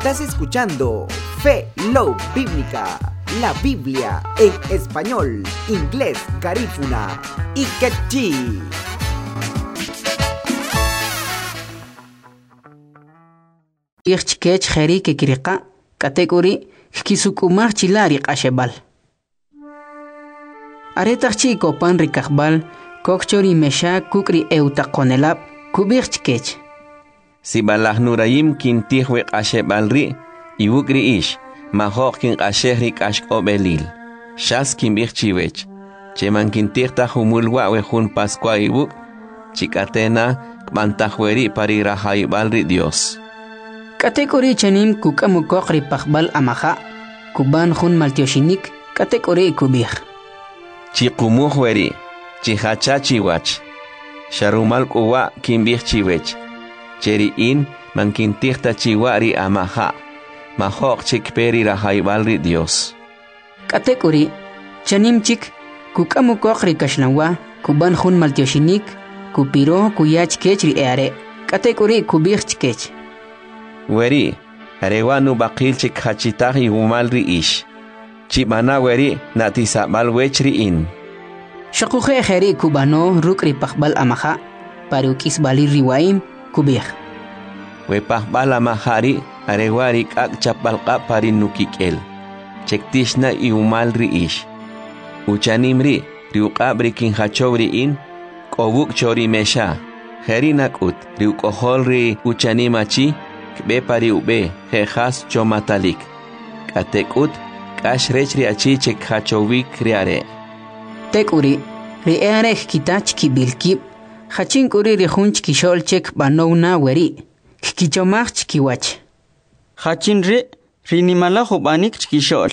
Estás escuchando Fe Love Bíblica, la Biblia en español, inglés, garífuna y quechí. Ichkech kheri ke kirqa kategori kisukumar chilari qashebal. Aretachchi kopan rikakbal kokchori mesha kukri eutaqonelab kubirchkech. Sibalah nurayim kintihwe qashebalri iwukri ish mahok kin qashehri qashqobelil. Shas kimbirchiwech. Cheman kintihta humulwa wejun Pascua iwuk chikatena kbantahweri parirahaybalri Dios. Kategori chanim kukamu kokri pakbal amaha kuban hun maltioshinik kategori kubih. Chikumuhweri chihachachiwach. Sharumal kuwa kimbirchiwech. Cheriin mankintihta chiwari amaha mahok chikperi rahaybalri Dios. Kategori chanim chik kukamu kokri kashlawa kuban hun maltioshinik kupiro kuyach kechri eare kategori kubih chkech. Weri, arewanu bakil chik hachitahi umalri ish. Chimana weri natisabal wechri in. Shakuhe kheri kubano rukri pakbal amaha parukis bali riwaim kubih. We pakbal amahari arewari kak chapalqa parin nukikel. Chektishna iumalri ish. Uchanimri riuqabri kin hachowri in kobuk chori mesha. Kheri nakut riuqoholri uchanimachi Kbe pari ube, jejas chomatalik. Katekut, kash rechri achi chek hachowik riare. Tekuri, riare kitach kibilkip, hachinkuri rihunch kishol chek banowna weri. Kichomach kiwach. Hachinri, rinimala hubanik chkishol.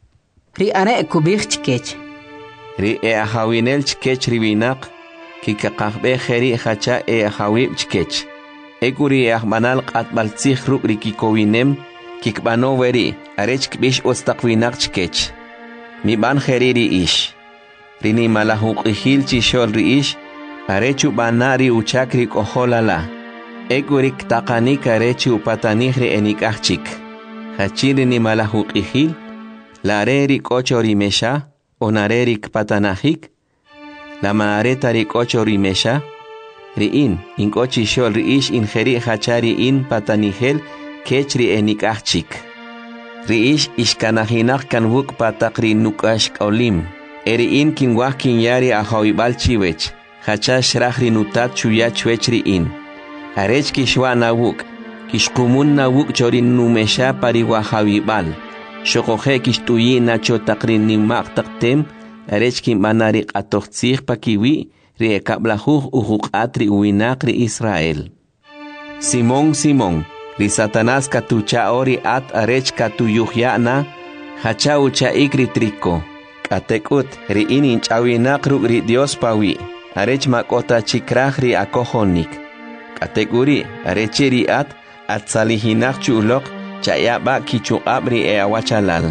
Riare kubich chkech. Ri ahawinel chkech riwinak, kikakakbe kheri hacha ahawib chkech. Eguri ahmanal qatbal tsikh rukri kikowinem kikbano weri arech kbish ostaqwinak chkech. Mi ban kheriri ish. Rini malahuk ihil chishol ri ish arechu banari uchakri koholala. Eguri ktaqanik arechu patanihri enikachik. Hachiri ni malahuk ihil lareri kochori mesha onareri kpatanahik la maaretari kochori mesha Riin, in kochi shol riish in kheri hachari in patanihel kechri enikachik. Riish ishkanahinak kan wuk patakri nukash kaulim. Eriin kin wakin yari ahawibal chiwech. Hachash rahri nutat chuya chwechri in. Arech kishwa na wuk. Kishkumun na wuk chorin numesha pari wahawibal. Shokohe kishtuyi na chotakri nimak taktem. Arech kin banarik atochtzich pakiwi. Riekablahuj uhuqatri uinakri Israel. Simón, li Satanás katucha ori at arech katuyuhyana, hacha ucha ikri triko. Katekut ri inin chawinakru ri Dios pawi, arech makota chikraj ri akohonik. Katekuri arechiri at salihinak chulok chayaba kichuqab ri eawachalal.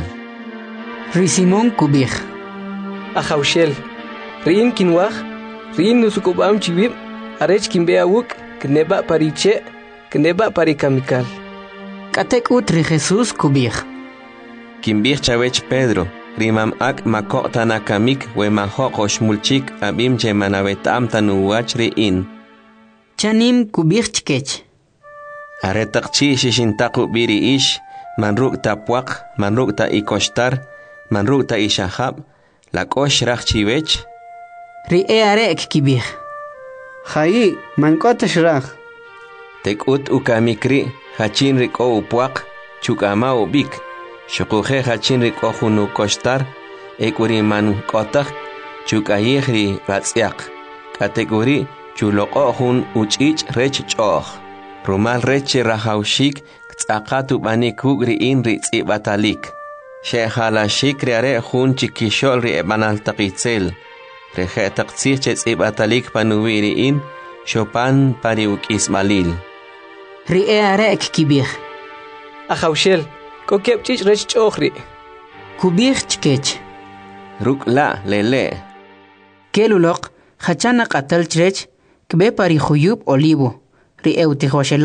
Ri Simón kubij. Ajaushel, rin kinwaj. Rin nusukubam chibib, arech kimbea wuk, kneba pariche, kneba parikamikal. Katekut ri Jesus kubih. Kimbih chawech Pedro, rimam ak makota nakamik we mahok oshmulchik abim che manavetam tanuwach ri in. Chanim kubih chkech. Aretakchi shishintaku biri ish, manruk ta puak, manruk ta ikoshtar, manruk ta ishahab, lakosh rach chivech, Ri arek kibih. Hai, mankota shrach. Tekut ukamikri, hachin riko upuak, chukama ubik. Shukuhe hachin riko hunu kostar, ekuri man kotak, chukayihri ratsiak. Kategori chuloko hun uchich rech choch. Rumal reche rahaushik, tzakatu banikugri in ritzi batalik. Shehala shikri are hun chikishol ri ebanal takitzel. Reje taktsir chets ibatalik panuwiri in Chopin pariuk ismalil. Ri arek kibih. Ajaushel, kokep chich rech chochri. Kubih chkech. Ruk la lele. Kelulok, hachana qatal chrech, kbe pari khuyub olivo. Ri eutihoshel